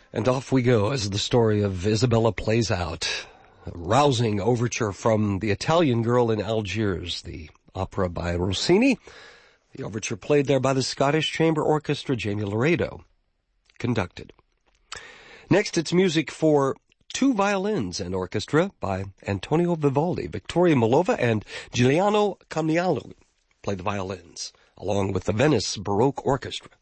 And off we go as the story of Isabella plays out. A rousing overture from The Italian Girl in Algiers, the opera by Rossini. The overture played there by the Scottish Chamber Orchestra, Jamie Laredo conducted. Next, it's music for two violins and orchestra by Antonio Vivaldi. Victoria Milova and Giuliano Camniano play the violins, along with the Venice Baroque Orchestra.